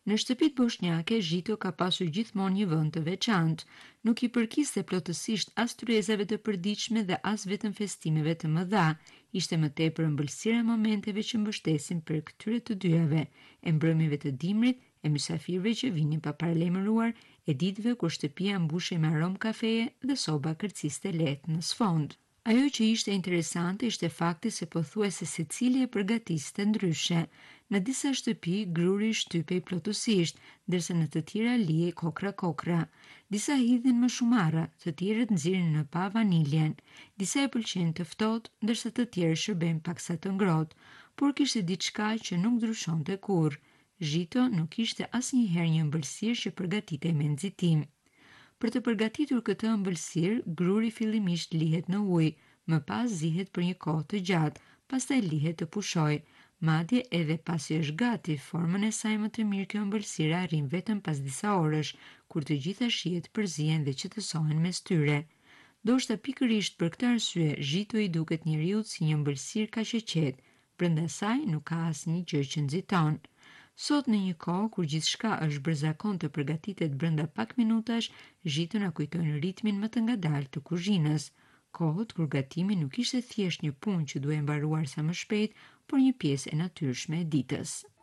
Në shtëpitë bosnjake, Zhito ka pasur gjithmonë një vend të veçantë. Nuk i përkiste plotësisht as tryezave të përditshme dhe as vetëm festimeve të mëdha. Ishte më tepër ëmbëlsira e momenteve që mbështesin për këtyre të dyjave, e mbrëmjeve të dimrit, e mysafirëve që vinin pa paralajmëruar, e ditëve kur shtëpia mbushej me aromë kafeje dhe soba kërciste lehtë në sfond. Ajo që ishte interesante ishte fakti se pothuajse secili e përgatiste ndryshe. Në disa shtëpi gruri shtypej plotësisht, ndërsa në të tjera lihej kokra. Disa hidhin më shumara, të tjerët nxirrin në pa vaniljen. Disa e pëlqejnë të ftohtë, ndërsa të tjerë shërbejnë paksa të ngrohtë, por kishte diçka që nuk ndryshonte kurrë. Zhito nuk ishte asnjëherë një ëmbëlsirë që përgatitej me nxitim. Për të përgatitur këtë ëmbëlsirë, gruri fillimisht lihet në ujë, më pas zihet për një kohë të gjatë, pastaj lihet të pushojë. Madje edhe pasi është gati, formën e saj më të mirë kjo ëmbëlsirë arrin vetëm pas disa orësh, kur të gjitha shijet përzihen dhe qetësohen mes tyre. Ndoshta pikërisht për këtë arsye, Zhito i duket njeriu si një ëmbëlsirë kaq e qetë, brenda saj nuk ka asnjë gjë që nxiton. Sot në një kohë kur gjithçka është bërëzakon të përgatitet brenda pak minutash, Zhito na kujton ritmin më të ngadaltë të kuzhinës. Kohët kur gatimi nuk ishte thjesht një punë që duhej mbaruar sa më shpejt, por një pjesë e natyrshme e ditës.